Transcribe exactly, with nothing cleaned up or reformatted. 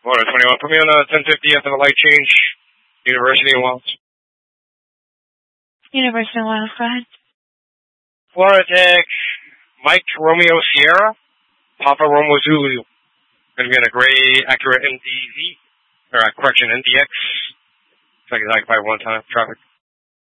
Florida twenty-one. Put me on a ten fifty after the light change. University of Wells. University of Wells, go ahead. Florida Tech, Mike Romeo Sierra, Papa Romeo Zulu. Going to be on a gray Acura N D Z, or uh, correction, N D X. It's like, like by one time traffic.